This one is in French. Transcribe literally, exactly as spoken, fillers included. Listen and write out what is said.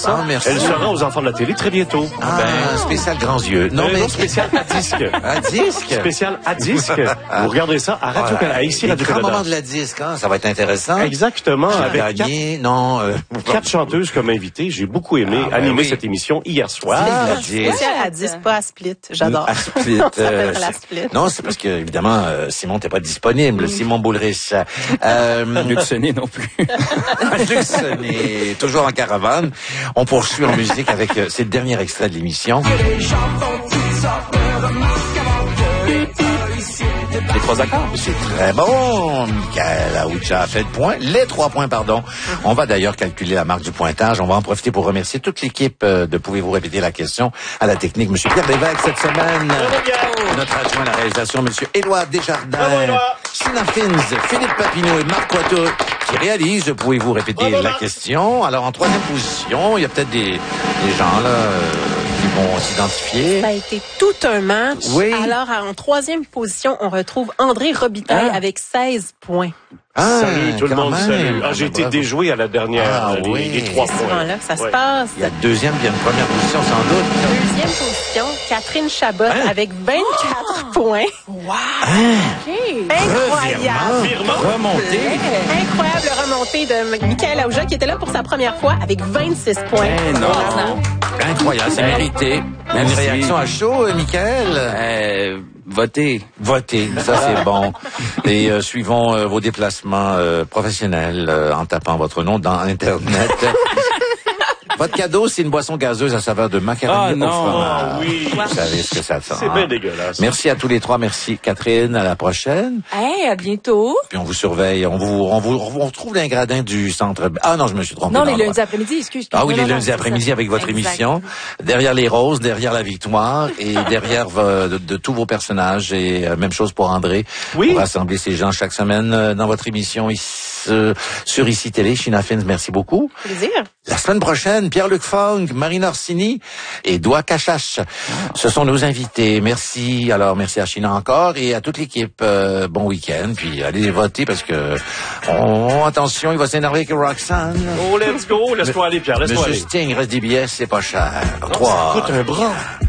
ça. Ah, merci. Elle sera aux enfants de la télé très bientôt. Ah, ben, spécial grands yeux. Non, euh, mais non, spécial à disque. À disque. Spécial à disque. Vous regarderez ça à Radio Canada. Ici, Radio Canada. Moment de la disque, hein, ça va être intéressant. Exactement. J'ai avec gagné, quatre, non. Euh, quatre chanteuses comme invitées. J'ai beaucoup aimé ah, ben animer oui. cette émission hier soir. Ah, spécial à disque, pas à split. J'adore. À split. Euh, la split. Non, c'est parce que évidemment euh, Simon t'es pas disponible. Mm. Simon Boulrich. Euh, Luxonné non plus. Luxonné, toujours en caravane. On poursuit en musique avec euh, c'est le dernier extrait de l'émission. Les trois accords. C'est très bon. Michael Aoucha a fait le point. Les trois points, pardon. On va d'ailleurs calculer la marque du pointage. On va en profiter pour remercier toute l'équipe euh, de Pouvez-vous répéter la question à la technique. Monsieur Pierre Lévesque cette semaine. Notre adjoint à la réalisation, Monsieur Édouard Desjardins. Sina Fins, Philippe Papineau et Marc Coiteau qui réalisent Pouvez-vous répéter la question. Alors en troisième position, il y a peut-être des, des gens là euh, qui vont s'identifier. Ça a été tout un match. Oui. Alors en troisième position, on retrouve André Robitaille ah. avec seize points. Ah, salut tout le monde, même. salut. Ah, j'ai été Bravo. déjoué à la dernière, Ah, les, oui. les trois C'est points. souvent là que ça Ouais. se passe. Il y a deuxième, il y a une première position sans doute. Deuxième position, Catherine Chabot Hein? avec vingt-quatre oh! points. Wow! Okay. Incroyable. Revirement. Remontée. Incroyable remontée de Michael Aoucha qui était là pour sa première fois avec vingt-six points. Eh non. Incroyable, c'est mérité. Une Merci. réaction à chaud, euh, Michael? Euh, votez. Votez, ça c'est bon. Et euh, suivons euh, vos déplacements euh, professionnels euh, en tapant votre nom dans Internet. Votre cadeau, c'est une boisson gazeuse à saveur de macaroni Ah, au non. fromage. Ah, oui. Vous savez ce que ça sent. C'est hein? bien dégueulasse. Merci à tous les trois. Merci Catherine. À la prochaine. Hey, à bientôt. Puis on vous surveille. On vous, on vous, on vous retrouve dans les gradins du centre. Ah non, je me suis trompé. Non, les d'endroit. lundis après-midi, excuse. excuse Ah oui, non, les non, lundis c'est après-midi ça. avec votre Exact. émission. Derrière les roses, derrière la victoire et derrière euh, de, de tous vos personnages. Et euh, même chose pour André. Oui. On va rassembler ces gens chaque semaine euh, dans votre émission ici, euh, sur Ici Télé. China Fins, merci beaucoup. Plaisir. La semaine prochaine, Pierre-Luc Fong, Marina Orsini et Doua Cachache. Ce sont nos invités. Merci. Alors, merci à China encore et à toute l'équipe. Euh, bon week-end. Puis allez voter parce que, oh, attention, il va s'énerver avec Roxane. Oh, let's go. Laisse-toi aller, Pierre. Laisse-toi Monsieur aller. Sting, reste des billets, c'est pas cher. Ça Trois. coûte un bras.